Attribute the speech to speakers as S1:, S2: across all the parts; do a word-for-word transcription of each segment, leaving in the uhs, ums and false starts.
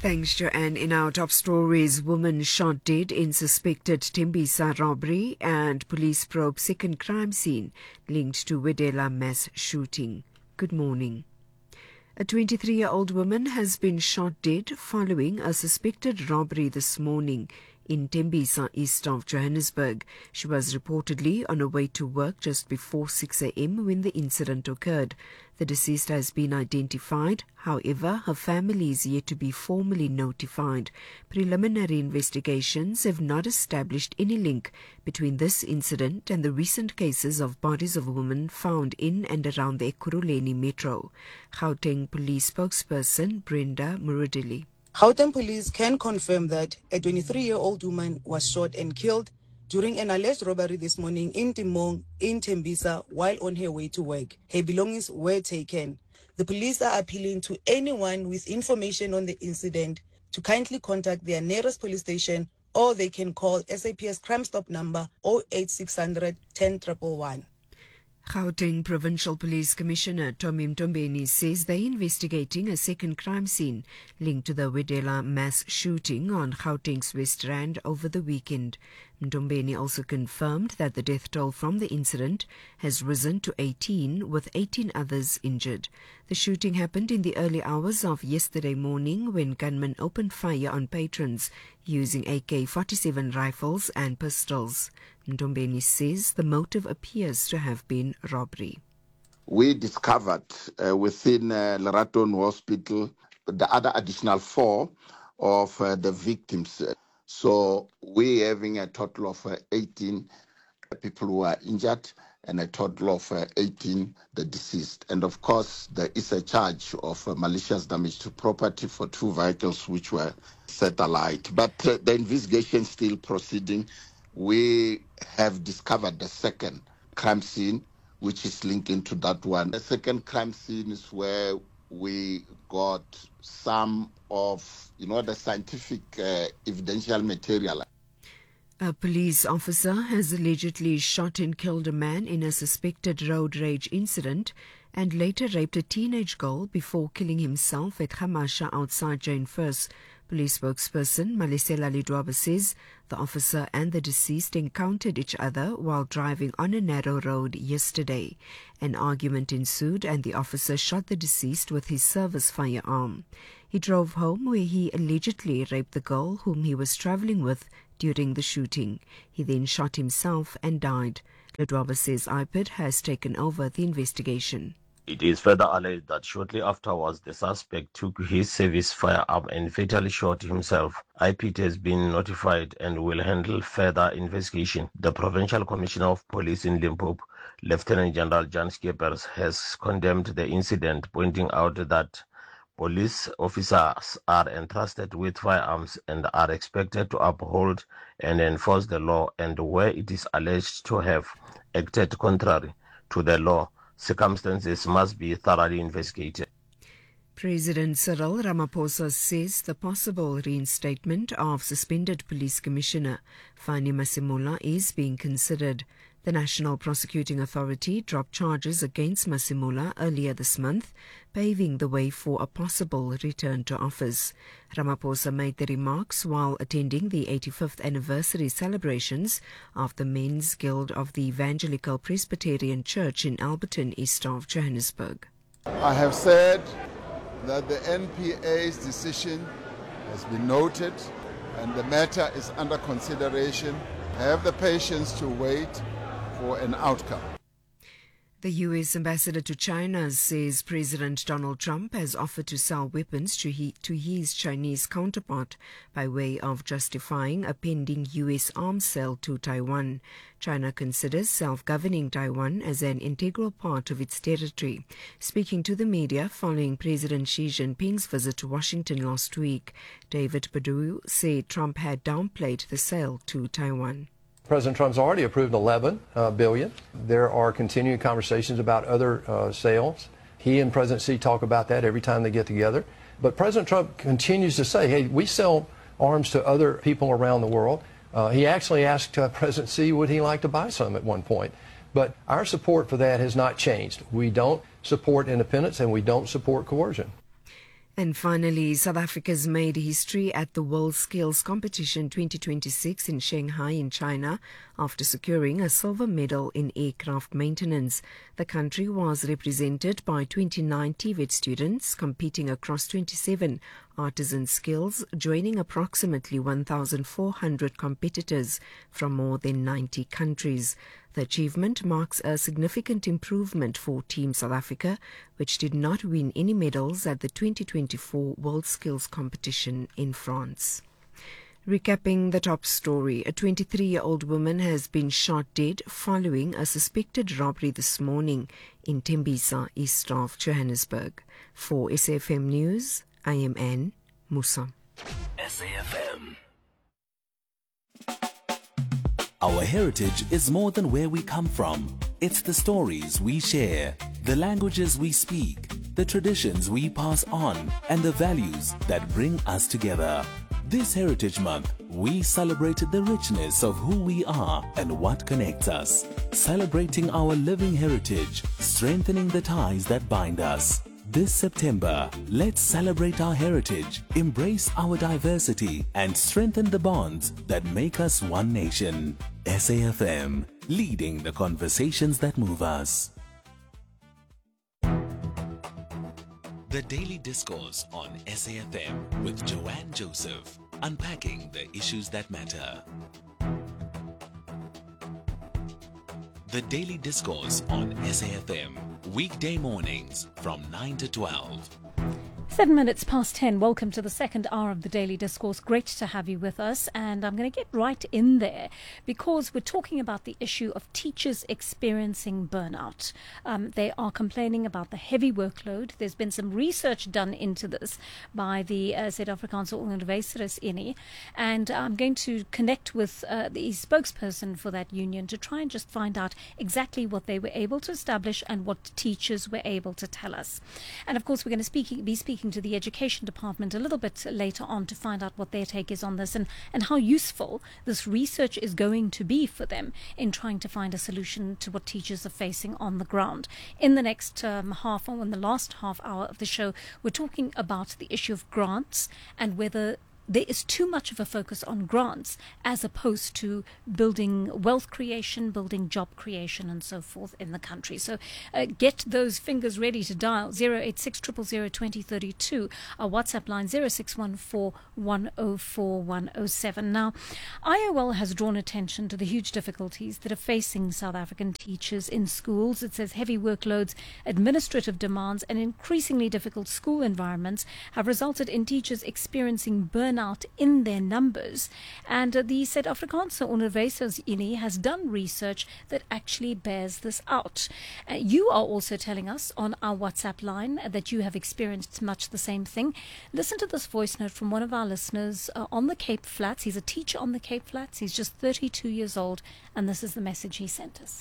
S1: Thanks, Joanne. In our top stories, woman shot dead in suspected Tembisa robbery and police probe second crime scene linked to Wedela mass shooting. Good morning. A twenty-three-year-old woman has been shot dead following a suspected robbery this morning in Tembisa, east of Johannesburg. She was reportedly on her way to work just before six a.m. when the incident occurred. The deceased has been identified. However, her family is yet to be formally notified. Preliminary investigations have not established any link between this incident and the recent cases of bodies of women found in and around the Ekurhuleni metro. Gauteng police spokesperson Brenda Muradili.
S2: Gauteng police can confirm that a twenty-three-year-old woman was shot and killed during an alleged robbery this morning in Timong, in Tembisa, while on her way to work. Her belongings were taken. The police are appealing to anyone with information on the incident to kindly contact their nearest police station, or they can call S A P S Crime Stop number zero eight six hundred, ten one one.
S1: Gauteng Provincial Police Commissioner Tommy Mtombeni says they're investigating a second crime scene linked to the Wedela mass shooting on Gauteng's West Rand over the weekend. Mtombeni also confirmed that the death toll from the incident has risen to eighteen, with eighteen others injured. The shooting happened in the early hours of yesterday morning when gunmen opened fire on patrons using A K forty-seven rifles and pistols. Mtombeni says the motive appears to have been robbery.
S3: We discovered uh, within uh, Leraton Hospital the other additional four of uh, the victims. So we're having a total of uh, eighteen people who are injured and a total of uh, eighteen the deceased. And of course, there is a charge of uh, malicious damage to property for two vehicles which were set alight. But uh, the investigation is still proceeding. We have discovered the second crime scene, which is linked into that one. The second crime scene is where we got some of, you know, the scientific uh, evidential material.
S1: A police officer has allegedly shot and killed a man in a suspected road rage incident and later raped a teenage girl before killing himself at Khamasha outside Jane First. Police spokesperson Malisela Lidwaba says the officer and the deceased encountered each other while driving on a narrow road yesterday. An argument ensued and the officer shot the deceased with his service firearm. He drove home where he allegedly raped the girl whom he was travelling with during the shooting. He then shot himself and died. Lidwaba says I P I D has taken over the investigation.
S4: It is further alleged that shortly afterwards the suspect took his service firearm and fatally shot himself. I P I D has been notified and will handle further investigation. The Provincial Commissioner of Police in Limpopo, Lieutenant General Jan Skeepers, has condemned the incident, pointing out that police officers are entrusted with firearms and are expected to uphold and enforce the law, and where it is alleged to have acted contrary to the law, circumstances must be thoroughly investigated.
S1: President Cyril Ramaphosa says the possible reinstatement of suspended Police Commissioner Fani Masemola is being considered. The National Prosecuting Authority dropped charges against Masemola earlier this month, paving the way for a possible return to office. Ramaphosa made the remarks while attending the eighty-fifth anniversary celebrations of the Men's Guild of the Evangelical Presbyterian Church in Alberton, east of Johannesburg.
S5: I have said that the N P A's decision has been noted and the matter is under consideration. Have the patience to wait for an outcome.
S1: The U S ambassador to China says President Donald Trump has offered to sell weapons to, he, to his Chinese counterpart by way of justifying a pending U S arms sale to Taiwan. China considers self-governing Taiwan as an integral part of its territory. Speaking to the media following President Xi Jinping's visit to Washington last week, David Perdue said Trump had downplayed the sale to Taiwan.
S6: President Trump's already approved eleven uh, billion. There are continuing conversations about other uh, sales. He and President Xi talk about that every time they get together. But President Trump continues to say, hey, we sell arms to other people around the world. Uh, he actually asked uh, President Xi would he like to buy some at one point. But our support for that has not changed. We don't support independence and we don't support coercion.
S1: And finally, South Africa's made history at the World Skills Competition twenty twenty-six in Shanghai in China after securing a silver medal in aircraft maintenance. The country was represented by twenty-nine T V E T students competing across twenty-seven artisan skills, joining approximately one thousand four hundred competitors from more than ninety countries. The achievement marks a significant improvement for Team South Africa, which did not win any medals at the twenty twenty-four World Skills Competition in France. Recapping the top story, a twenty-three-year-old woman has been shot dead following a suspected robbery this morning in Tembisa, east of Johannesburg. For S A F M News, I am Anne Musa.
S7: S A F M. Our heritage is more than where we come from. It's the stories we share, the languages we speak, the traditions we pass on, and the values that bring us together. This Heritage Month, we celebrate the richness of who we are and what connects us. Celebrating our living heritage, strengthening the ties that bind us. This September, let's celebrate our heritage, embrace our diversity, and strengthen the bonds that make us one nation. S A F M, leading the conversations that move us. The Daily Discourse on S A F M with Joanne Joseph, unpacking the issues that matter. The Daily Discourse on S A F M, weekday mornings from nine to twelve.
S8: Seven minutes past ten. Welcome to the second hour of the Daily Discourse. Great to have you with us. And I'm going to get right in there because we're talking about the issue of teachers experiencing burnout. Um, they are complaining about the heavy workload. There's been some research done into this by the uh, Suid-Afrikaanse Onderwysersunie. And I'm going to connect with uh, the spokesperson for that union to try and just find out exactly what they were able to establish and what teachers were able to tell us. And of course, we're going to speak, be speaking to the Education Department a little bit later on to find out what their take is on this and, and how useful this research is going to be for them in trying to find a solution to what teachers are facing on the ground. In the next um, half or in the last half hour of the show, we're talking about the issue of grants and whether there is too much of a focus on grants as opposed to building wealth creation, building job creation and so forth in the country. So uh, get those fingers ready to dial zero eight six, zero zero zero, two zero three two, our WhatsApp line zero six one four, one zero four, one zero seven. Now, I O L has drawn attention to the huge difficulties that are facing South African teachers in schools. It says heavy workloads, administrative demands and increasingly difficult school environments have resulted in teachers experiencing burnout out in their numbers. And uh, the Suid-Afrikaanse Onderwysersunie has done research that actually bears this out. Uh, you are also telling us on our WhatsApp line that you have experienced much the same thing. Listen to this voice note from one of our listeners uh, on the Cape Flats. He's a teacher on the Cape Flats. He's just thirty-two years old, and this is the message he sent us.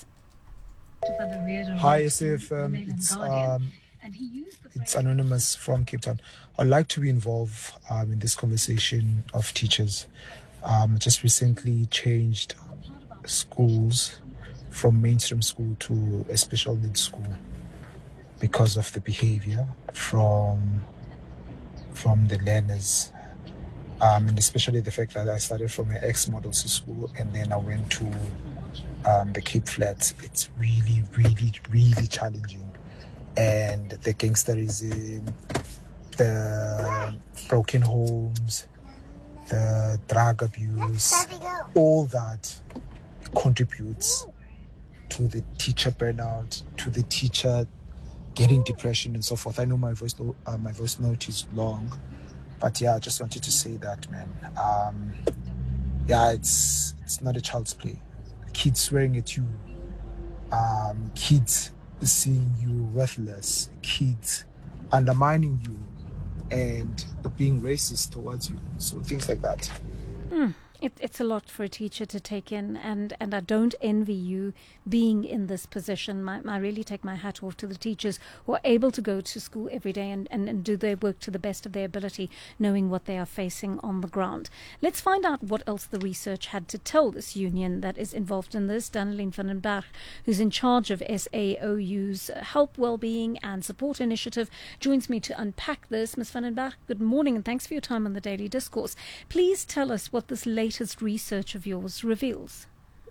S9: Hi, S A F M. It's um, It's Anonymous from Cape Town. I'd like to be involved um, in this conversation of teachers. Um, just recently changed schools from mainstream school to a special needs school because of the behavior from from the learners, um, and especially the fact that I started from an ex-model school and then I went to um, the Cape Flats. It's really, really, really challenging. And the gangsterism, the broken homes, the drug abuse, all that contributes to the teacher burnout, to the teacher getting depression and so forth. I know my voice, uh, my voice note is long, but yeah, I just wanted to say that, man. Um, yeah, it's it's not a child's play. Kids swearing at you, um, kids seeing you worthless, kids undermining you and being racist towards you. So things like that.
S8: Mm. It, it's a lot for a teacher to take in, and, and I don't envy you being in this position. My, I really take my hat off to the teachers who are able to go to school every day and, and, and do their work to the best of their ability, knowing what they are facing on the ground. Let's find out what else the research had to tell this union that is involved in this. Daneline van den Berg, who's in charge of S A O U's Help, Wellbeing and Support Initiative, joins me to unpack this. Miz van den Berg, good morning and thanks for your time on the Daily Discourse. Please tell us what this latest latest research of yours reveals.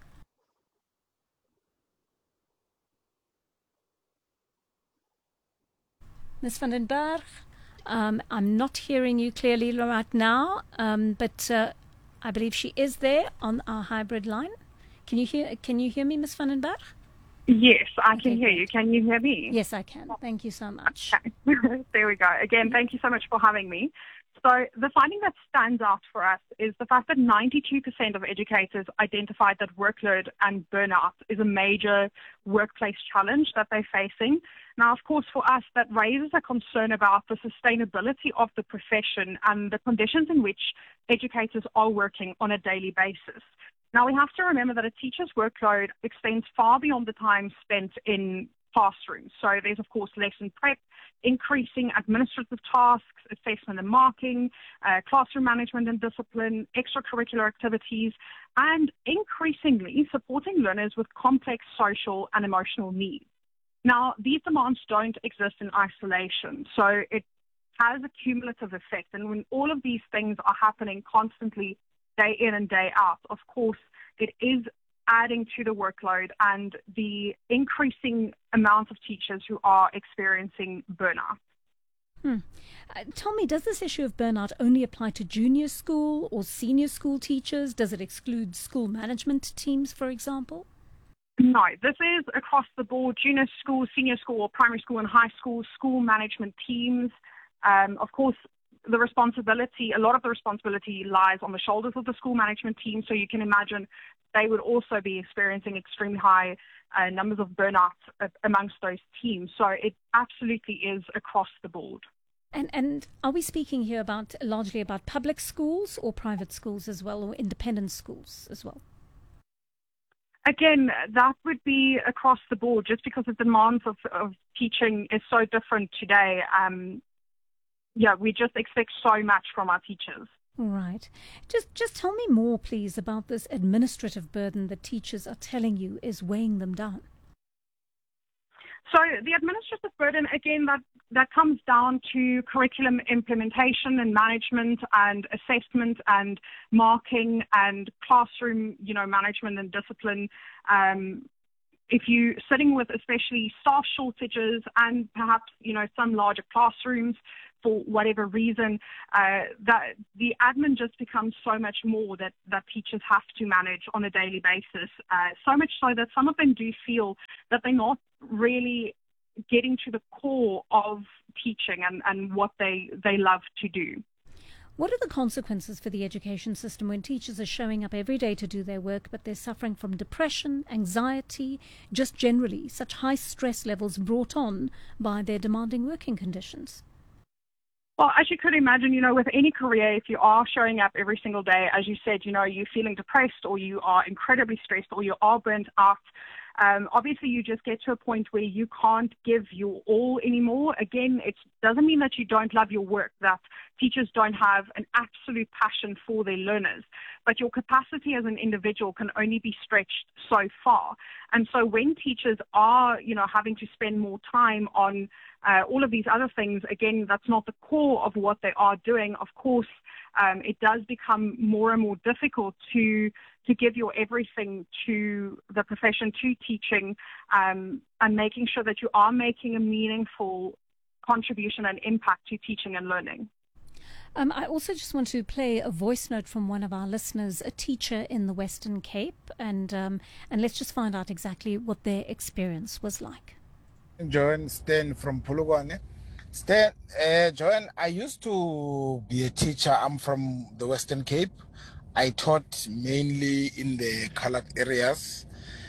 S8: Miz van den Berg, um, I'm not hearing you clearly right now, um, but uh, I believe she is there on our hybrid line. Can you hear? Can you hear me, Miz van den Berg?
S10: Yes, I
S8: okay,
S10: can hear
S8: great.
S10: you. Can you hear me?
S8: Yes, I can. Thank you so much.
S10: Okay. There we go. Again, thank you so much for having me. So the finding that stands out for us is the fact that ninety-two percent of educators identified that workload and burnout is a major workplace challenge that they're facing. Now, of course, for us, that raises a concern about the sustainability of the profession and the conditions in which educators are working on a daily basis. Now, we have to remember that a teacher's workload extends far beyond the time spent in classrooms. So there's, of course, lesson prep, increasing administrative tasks, assessment and marking, uh, classroom management and discipline, extracurricular activities, and increasingly supporting learners with complex social and emotional needs. Now, these demands don't exist in isolation, so it has a cumulative effect. And when all of these things are happening constantly, day in and day out, of course, it is adding to the workload and the increasing amount of teachers who are experiencing burnout.
S8: Hmm. Uh, tell me, does this issue of burnout only apply to junior school or senior school teachers? Does it exclude school management teams, for example?
S10: No, this is across the board, junior school, senior school, or primary school and high school, school management teams. Um, of course, the responsibility, a lot of the responsibility lies on the shoulders of the school management team. So you can imagine they would also be experiencing extremely high uh, numbers of burnout uh, amongst those teams. So it absolutely is across the board.
S8: And and are we speaking here about largely about public schools or private schools as well, or independent schools as well?
S10: Again, that would be across the board, just because the demands of, of teaching is so different today. Um, yeah, we just expect so much from our teachers.
S8: Right. Just just tell me more, please, about this administrative burden that teachers are telling you is weighing them down.
S10: So the administrative burden, again, that, that comes down to curriculum implementation and management and assessment and marking and classroom, you know, management and discipline. Um, if you're sitting with especially staff shortages and perhaps, you know, some larger classrooms for whatever reason, uh, that the admin just becomes so much more that, that teachers have to manage on a daily basis. Uh, so much so that some of them do feel that they're not really getting to the core of teaching and, and what they, they love to do.
S8: What are the consequences for the education system when teachers are showing up every day to do their work, but they're suffering from depression, anxiety, just generally such high stress levels brought on by their demanding working conditions?
S10: Well, as you could imagine, you know, with any career, if you are showing up every single day, as you said, you know, you're feeling depressed or you are incredibly stressed or you are burnt out, Um, obviously, you just get to a point where you can't give your all anymore. Again, it doesn't mean that you don't love your work, that teachers don't have an absolute passion for their learners, but your capacity as an individual can only be stretched so far. And so when teachers are, you know, having to spend more time on uh, all of these other things, again, that's not the core of what they are doing. Of course, um, it does become more and more difficult to to give your everything to the profession, to teaching, um, and making sure that you are making a meaningful contribution and impact to teaching and learning.
S8: Um, I also just want to play a voice note from one of our listeners, a teacher in the Western Cape, and um, and let's just find out exactly what their experience was like.
S11: Joan Stan from Polokwane. Stan, uh, Joan, I used to be a teacher. I'm from the Western Cape. I taught mainly in the colored areas.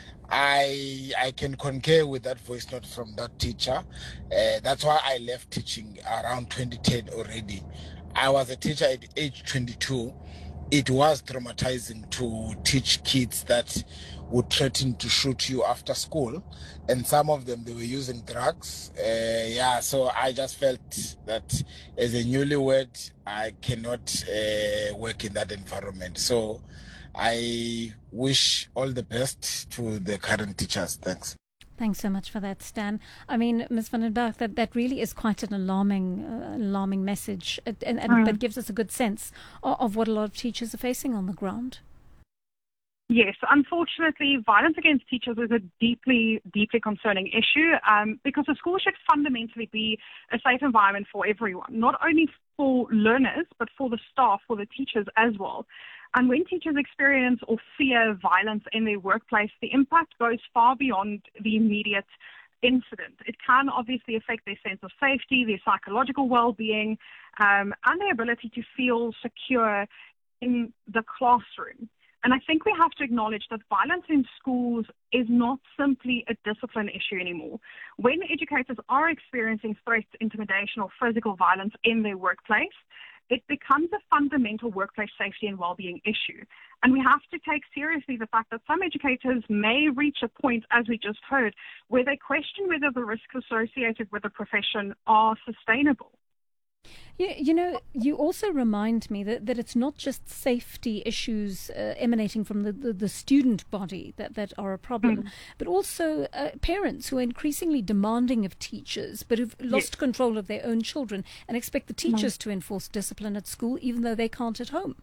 S11: I I can concur with that voice note from that teacher. Uh, that's why I left teaching around twenty ten already. I was a teacher at age twenty-two, it was traumatizing to teach kids that would threaten to shoot you after school, and some of them, they were using drugs. Uh, yeah, so I just felt that as a newlywed, I cannot uh, work in that environment. So I wish all the best to the current teachers. Thanks.
S8: Thanks so much for that, Stan. I mean, Miz van den Berg, that, that really is quite an alarming uh, alarming message, and, and, and mm. but gives us a good sense of, of what a lot of teachers are facing on the ground.
S10: Yes, unfortunately, violence against teachers is a deeply, deeply concerning issue um, because the school should fundamentally be a safe environment for everyone, not only for learners, but for the staff, for the teachers as well. And when teachers experience or fear violence in their workplace, the impact goes far beyond the immediate incident. It can obviously affect their sense of safety, their psychological well-being, um, and their ability to feel secure in the classroom. And I think we have to acknowledge that violence in schools is not simply a discipline issue anymore. When educators are experiencing threats, intimidation, or physical violence in their workplace, it becomes a fundamental workplace safety and well-being issue. And we have to take seriously the fact that some educators may reach a point, as we just heard, where they question whether the risks associated with the profession are sustainable.
S8: You, you know, you also remind me that, that it's not just safety issues uh, emanating from the, the, the student body that, that are a problem, mm. but also uh, parents who are increasingly demanding of teachers, but who've lost yes. control of their own children and expect the teachers mm. to enforce discipline at school, even though they can't at home.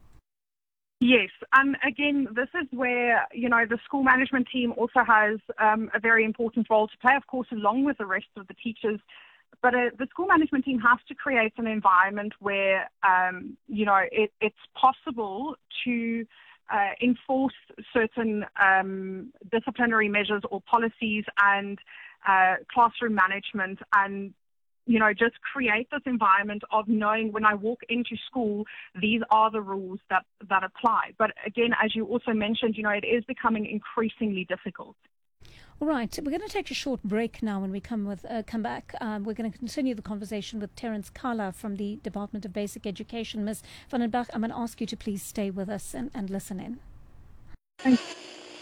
S10: Yes, and again, this is where, you know, the school management team also has um, a very important role to play, of course, along with the rest of the teachers. But uh, the school management team has to create an environment where, um, you know, it, it's possible to uh, enforce certain um, disciplinary measures or policies and uh, classroom management and, you know, just create this environment of knowing when I walk into school, these are the rules that, that apply. But again, as you also mentioned, you know, it is becoming increasingly difficult.
S8: All right, we're going to take a short break now. When we come with uh, come back, um, we're going to continue the conversation with Terence Kala from the Department of Basic Education. Miz van den Berg, I'm going to ask you to please stay with us and, and listen in.
S10: Thank you.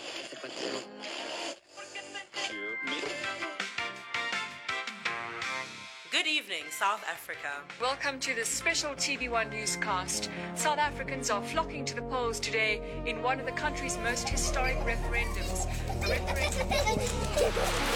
S12: Good evening, South Africa.
S13: Welcome to this special T V one newscast. South Africans are flocking to the polls today in one of the country's most historic referendums. A referendum